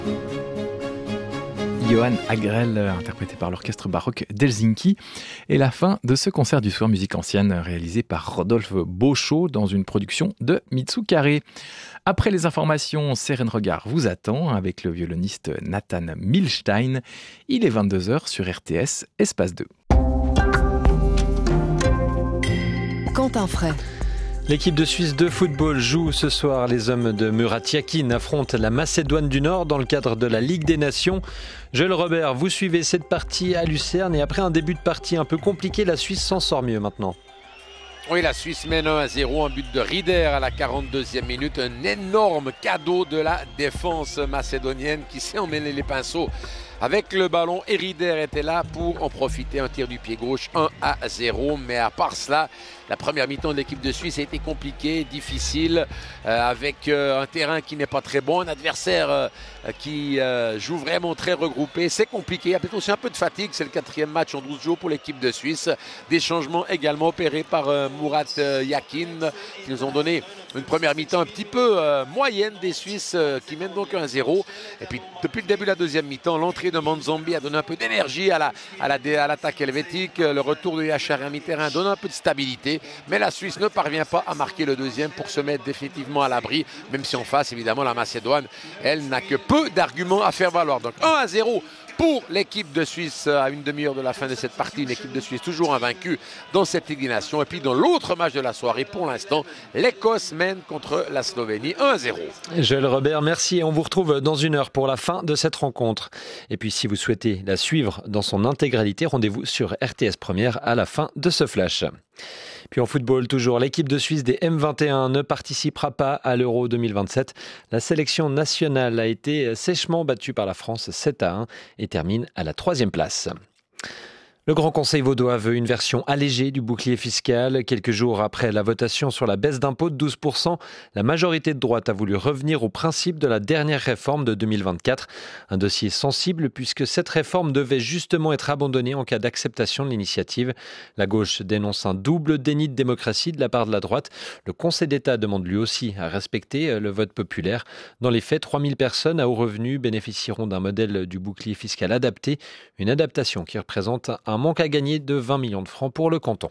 Johann Agrell, interprété par l'orchestre baroque d'Helsinki, et la fin de ce concert du soir musique ancienne réalisé par Rodolphe Beauchot dans une production de Mitsukare. Après les informations, Seren Regard vous attend avec le violoniste Nathan Milstein. Il est 22h sur RTS, Espace 2. Quentin Fray. L'équipe de Suisse de football joue ce soir. Les hommes de Murat Yakin affrontent la Macédoine du Nord dans le cadre de la Ligue des Nations. Joël Robert, vous suivez cette partie à Lucerne et après un début de partie un peu compliqué, la Suisse s'en sort mieux maintenant. Oui, la Suisse mène 1-0, un but de Rieder à la 42e minute. Un énorme cadeau de la défense macédonienne qui s'est emmêlé les pinceaux avec le ballon. Et Rieder était là pour en profiter. Un tir du pied gauche, 1-0. Mais à part cela, la première mi-temps de l'équipe de Suisse a été compliquée, difficile, avec un terrain qui n'est pas très bon, un adversaire qui joue vraiment très regroupé. C'est compliqué, il y a peut-être aussi un peu de fatigue. C'est le 4e match en 12 jours pour l'équipe de Suisse. Des changements également opérés par Murat Yakin, qui nous ont donné une première mi-temps un petit peu moyenne des Suisses, qui mènent donc 1-0. Et puis depuis le début de la deuxième mi-temps, l'entrée de Manzambi a donné un peu d'énergie à l'attaque helvétique. Le retour de Yachar à mi-terrain donne un peu de stabilité. Mais la Suisse ne parvient pas à marquer le deuxième pour se mettre définitivement à l'abri, même si en face, évidemment, la Macédoine, elle n'a que peu d'arguments à faire valoir. Donc 1-0 pour l'équipe de Suisse à une demi-heure de la fin de cette partie. Une équipe de Suisse toujours invaincue dans cette Ligue des Nations. Et puis dans l'autre match de la soirée, pour l'instant, l'Écosse mène contre la Slovénie 1-0. Joël Robert, merci. Et on vous retrouve dans une heure pour la fin de cette rencontre. Et puis si vous souhaitez la suivre dans son intégralité, rendez-vous sur RTS Première à la fin de ce flash. Puis en football, toujours, l'équipe de Suisse des M21 ne participera pas à l'Euro 2027. La sélection nationale a été sèchement battue par la France 7-1 et termine à la 3e place. Le Grand Conseil vaudois veut une version allégée du bouclier fiscal. Quelques jours après la votation sur la baisse d'impôt de 12%, la majorité de droite a voulu revenir au principe de la dernière réforme de 2024. Un dossier sensible puisque cette réforme devait justement être abandonnée en cas d'acceptation de l'initiative. La gauche dénonce un double déni de démocratie de la part de la droite. Le Conseil d'État demande lui aussi à respecter le vote populaire. Dans les faits, 3000 personnes à haut revenu bénéficieront d'un modèle du bouclier fiscal adapté. Une adaptation qui représente un manque à gagner de 20 millions de francs pour le canton.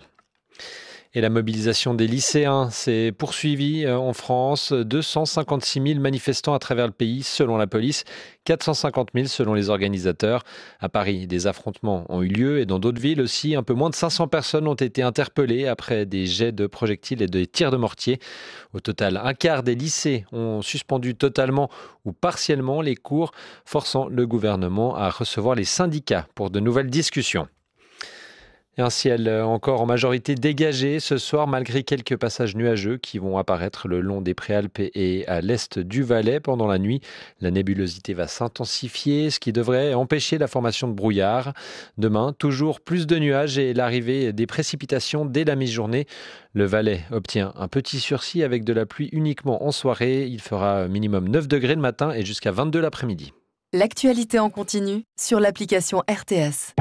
Et la mobilisation des lycéens s'est poursuivie en France. 256 000 manifestants à travers le pays selon la police, 450 000 selon les organisateurs. À Paris, des affrontements ont eu lieu et dans d'autres villes aussi, un peu moins de 500 personnes ont été interpellées après des jets de projectiles et des tirs de mortier. Au total, un quart des lycées ont suspendu totalement ou partiellement les cours, forçant le gouvernement à recevoir les syndicats pour de nouvelles discussions. Et un ciel encore en majorité dégagé ce soir, malgré quelques passages nuageux qui vont apparaître le long des Préalpes et à l'est du Valais pendant la nuit. La nébulosité va s'intensifier, ce qui devrait empêcher la formation de brouillard. Demain, toujours plus de nuages et l'arrivée des précipitations dès la mi-journée. Le Valais obtient un petit sursis avec de la pluie uniquement en soirée. Il fera minimum 9 degrés le matin et jusqu'à 22 l'après-midi. L'actualité en continu sur l'application RTS.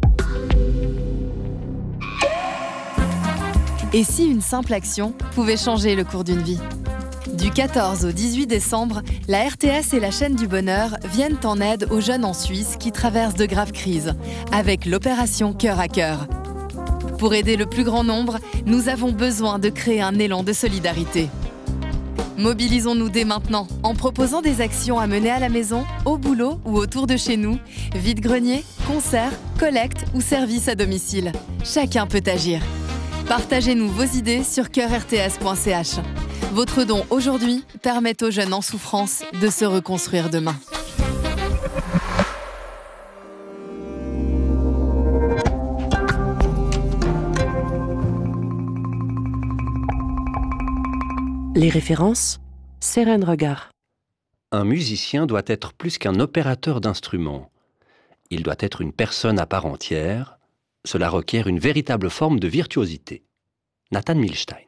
Et si une simple action pouvait changer le cours d'une vie ? Du 14 au 18 décembre, la RTS et la chaîne du bonheur viennent en aide aux jeunes en Suisse qui traversent de graves crises, avec l'opération Cœur à Cœur. Pour aider le plus grand nombre, nous avons besoin de créer un élan de solidarité. Mobilisons-nous dès maintenant en proposant des actions à mener à la maison, au boulot ou autour de chez nous, vide-grenier, concerts, collectes ou services à domicile. Chacun peut agir. Partagez-nous vos idées sur coeurrts.ch. Votre don aujourd'hui permet aux jeunes en souffrance de se reconstruire demain. Les références, Seren Regard. Un musicien doit être plus qu'un opérateur d'instruments. Il doit être une personne à part entière. Cela requiert une véritable forme de virtuosité. Nathan Milstein.